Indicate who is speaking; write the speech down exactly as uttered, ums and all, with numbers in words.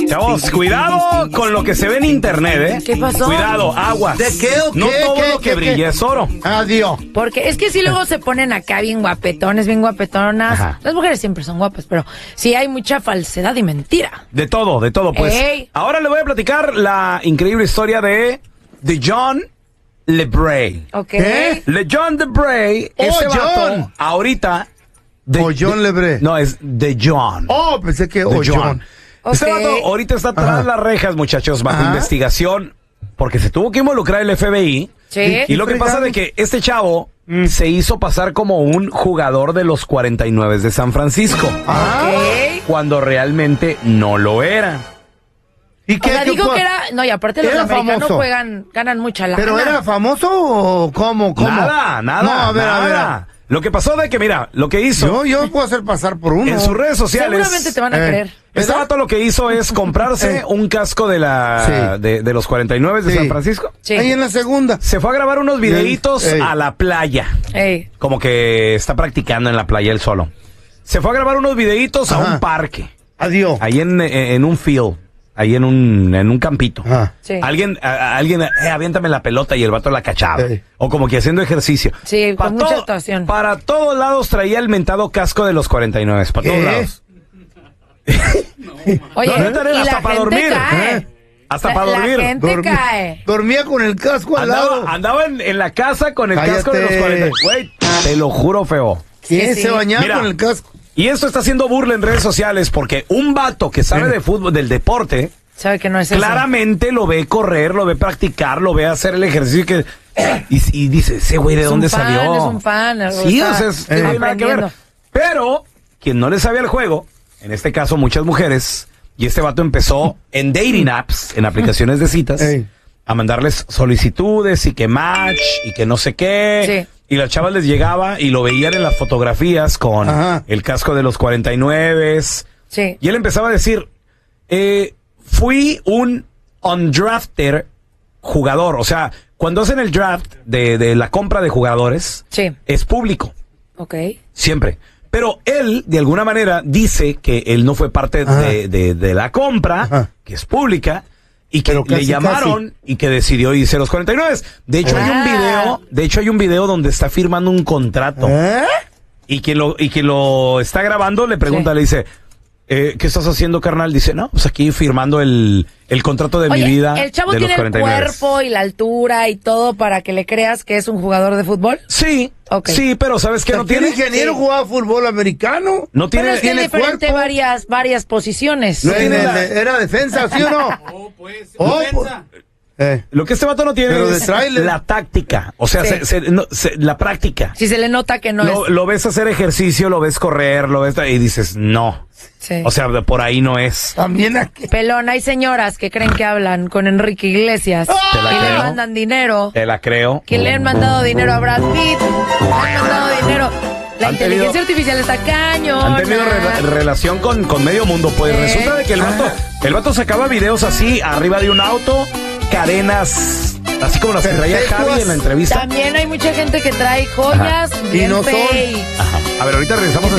Speaker 1: Chavos, cuidado con lo que se ve en internet, ¿eh?
Speaker 2: ¿Qué pasó?
Speaker 1: Cuidado, aguas.
Speaker 3: ¿De qué o qué?
Speaker 1: No todo
Speaker 3: ¿Qué,
Speaker 1: lo que
Speaker 3: qué,
Speaker 1: brilla
Speaker 3: qué?
Speaker 1: es oro.
Speaker 3: Adiós.
Speaker 2: Porque es que si luego se ponen acá bien guapetones, bien guapetonas.
Speaker 1: Ajá.
Speaker 2: Las mujeres siempre son guapas, pero sí hay mucha falsedad y mentira.
Speaker 1: De todo, de todo, pues.
Speaker 2: Ey.
Speaker 1: Ahora le voy a platicar la increíble historia de, de John LeBray.
Speaker 2: ¿Ok?
Speaker 3: ¿Qué?
Speaker 1: Le John LeBray,
Speaker 3: Oh,
Speaker 1: ese vato,
Speaker 3: John.
Speaker 1: ahorita... de-
Speaker 3: O John
Speaker 1: de-
Speaker 3: LeBray.
Speaker 1: No, es de John.
Speaker 3: Oh, pensé que
Speaker 1: De
Speaker 3: o
Speaker 1: John.
Speaker 3: John.
Speaker 1: Este
Speaker 2: Ok.
Speaker 1: vato ahorita está tras
Speaker 3: Ajá.
Speaker 1: las rejas, muchachos, bajo
Speaker 3: Ajá.
Speaker 1: investigación, porque se tuvo que involucrar el F B I.
Speaker 2: Sí.
Speaker 1: Y lo que pasa es que este chavo
Speaker 3: Mm.
Speaker 1: se hizo pasar como un jugador de los cuarenta y nueve de San Francisco,
Speaker 3: Ah.
Speaker 2: Ok.
Speaker 1: cuando realmente no lo era.
Speaker 3: ¿Y
Speaker 2: O
Speaker 3: qué?
Speaker 2: sea,
Speaker 3: qué
Speaker 2: digo
Speaker 3: fue?
Speaker 2: que era... No, y aparte los
Speaker 3: Era
Speaker 2: americanos
Speaker 3: famoso.
Speaker 2: juegan, ganan mucha lana.
Speaker 3: ¿Pero era famoso o cómo? ¿Cómo?
Speaker 1: Nada, nada,
Speaker 3: No, a ver,
Speaker 1: nada.
Speaker 3: a ver.
Speaker 1: Lo que pasó de que, mira, lo que hizo
Speaker 3: Yo, yo puedo hacer pasar por uno.
Speaker 1: en sus redes sociales.
Speaker 2: Seguramente te van a
Speaker 3: Eh.
Speaker 2: creer.
Speaker 1: Este
Speaker 3: ¿Verdad?
Speaker 1: vato lo que hizo es comprarse
Speaker 3: Eh.
Speaker 1: un casco de la
Speaker 3: Sí.
Speaker 1: de, de los cuarenta y nueve de
Speaker 3: Sí.
Speaker 1: San Francisco.
Speaker 2: Sí.
Speaker 3: Ahí en la segunda.
Speaker 1: Se fue a grabar unos videitos
Speaker 3: Ey.
Speaker 1: a la playa.
Speaker 2: Ey.
Speaker 1: Como que está practicando en la playa él solo. Se fue a grabar unos videitos a
Speaker 3: Ajá.
Speaker 1: un parque.
Speaker 3: Adiós.
Speaker 1: Ahí en, en, en un field. Ahí en un, en un campito.
Speaker 3: Ajá.
Speaker 2: Sí.
Speaker 1: Alguien, a- a- alguien, eh, aviéntame la pelota y el vato la cachaba.
Speaker 3: Ey.
Speaker 1: O como que haciendo ejercicio.
Speaker 2: Sí,
Speaker 1: Pa'
Speaker 2: con mucha
Speaker 1: todo-
Speaker 2: actuación.
Speaker 1: Para todos lados traía el mentado casco de los cuarenta y nueve. Para todos
Speaker 3: ¿Qué?
Speaker 1: lados.
Speaker 2: Oye,
Speaker 1: No, neta,
Speaker 2: y la
Speaker 1: hasta para
Speaker 2: gente
Speaker 1: dormir,
Speaker 2: cae.
Speaker 1: ¿eh? Hasta
Speaker 2: La-
Speaker 1: para dormir.
Speaker 2: La gente
Speaker 3: Dormí-
Speaker 2: cae.
Speaker 3: Dormía con el casco al lado.
Speaker 1: Andaba, andaba en, en la casa con el
Speaker 3: Cállate.
Speaker 1: casco de los cuarenta. Güey, te lo juro, feo.
Speaker 3: ¿Quién
Speaker 2: Sí,
Speaker 3: se
Speaker 2: sí.
Speaker 3: bañaba
Speaker 1: Mira.
Speaker 3: con el casco?
Speaker 1: Y esto está haciendo burla en redes sociales porque un vato que sabe
Speaker 3: Eh.
Speaker 1: de fútbol, del deporte,
Speaker 2: Sabe que no es eso.
Speaker 1: claramente lo ve correr, lo ve practicar, lo ve hacer el ejercicio que y, y dice, ese güey de
Speaker 2: Es
Speaker 1: dónde
Speaker 2: un fan,
Speaker 1: salió.
Speaker 2: es un fan, algo
Speaker 1: Sí,
Speaker 2: está
Speaker 1: o sea, es, que no tiene nada que ver.
Speaker 2: aprendiendo.
Speaker 1: Pero quien no le sabía el juego, en este caso muchas mujeres, y este vato empezó en dating apps, en aplicaciones de citas,
Speaker 3: Ey.
Speaker 1: a mandarles solicitudes y que match y que no sé qué.
Speaker 2: Sí.
Speaker 1: Y las chavas les llegaba y lo veían en las fotografías con
Speaker 3: Ajá.
Speaker 1: el casco de los cuarenta y nueve.
Speaker 2: Sí.
Speaker 1: Y él empezaba a decir, eh, fui un undrafted jugador. O sea, cuando hacen el draft de, de la compra de jugadores,
Speaker 2: Sí.
Speaker 1: es público,
Speaker 2: Ok.
Speaker 1: siempre. Pero él, de alguna manera, dice que él no fue parte
Speaker 3: Ajá.
Speaker 1: de, de- de la compra,
Speaker 3: Ajá.
Speaker 1: que es pública, y que
Speaker 3: Pero
Speaker 1: le
Speaker 3: casi,
Speaker 1: llamaron y que decidió irse a los cuarenta y nueve. De hecho, hay un
Speaker 2: Ah.
Speaker 1: video, de hecho, hay un video donde está firmando un contrato.
Speaker 3: ¿Eh?
Speaker 1: Y quien lo, y quien lo está grabando le pregunta,
Speaker 2: Sí.
Speaker 1: le dice, eh, ¿qué estás haciendo, carnal? Dice, no, pues aquí firmando el, el contrato de
Speaker 2: Oye,
Speaker 1: mi vida.
Speaker 2: el chavo
Speaker 1: de los
Speaker 2: tiene el
Speaker 1: cuarenta y nueve.
Speaker 2: cuerpo y la altura y todo para que le creas que es un jugador de fútbol.
Speaker 1: Sí,
Speaker 2: Ok.
Speaker 1: sí, pero ¿sabes qué? No
Speaker 3: ¿Aquel
Speaker 1: tiene,
Speaker 3: ingeniero
Speaker 2: Sí.
Speaker 3: jugaba fútbol americano?
Speaker 1: no tiene,
Speaker 2: Pero es que
Speaker 3: tiene
Speaker 2: hay diferente
Speaker 3: cuerpo.
Speaker 2: varias, varias posiciones.
Speaker 3: No,
Speaker 1: tiene
Speaker 3: en el-
Speaker 1: la-
Speaker 3: ¿Era defensa, sí o no?
Speaker 4: Oh, pues,
Speaker 3: Oh,
Speaker 4: defensa.
Speaker 3: Eh.
Speaker 1: lo que este vato no tiene
Speaker 3: Pero de
Speaker 1: es
Speaker 3: tráiler.
Speaker 1: la táctica, o sea,
Speaker 2: Sí.
Speaker 1: se- se- no, se- la práctica.
Speaker 2: Si se le nota que no
Speaker 1: lo,
Speaker 2: es.
Speaker 1: lo ves hacer ejercicio, lo ves correr, lo ves y dices, no.
Speaker 2: Sí.
Speaker 1: O sea, por ahí no es.
Speaker 3: También aquí.
Speaker 2: Pelón, hay señoras que creen que hablan con Enrique Iglesias
Speaker 1: Te la
Speaker 2: y le
Speaker 1: creo.
Speaker 2: mandan dinero.
Speaker 1: Te la creo.
Speaker 2: Que le han mandado dinero a Brad Pitt. Le han mandado dinero. La
Speaker 1: Han
Speaker 2: inteligencia
Speaker 1: tenido-
Speaker 2: artificial está cañón.
Speaker 1: Han tenido re- relación con, con medio mundo. Pues
Speaker 2: Sí.
Speaker 1: resulta de que el vato, el vato sacaba videos así, arriba de un auto, cadenas, así como las que traía
Speaker 3: Perpetuas.
Speaker 1: Javi en la entrevista.
Speaker 2: También hay mucha gente que trae joyas
Speaker 3: Y
Speaker 2: bien
Speaker 3: no son.
Speaker 2: fake.
Speaker 1: Ajá. A ver, ahorita regresamos.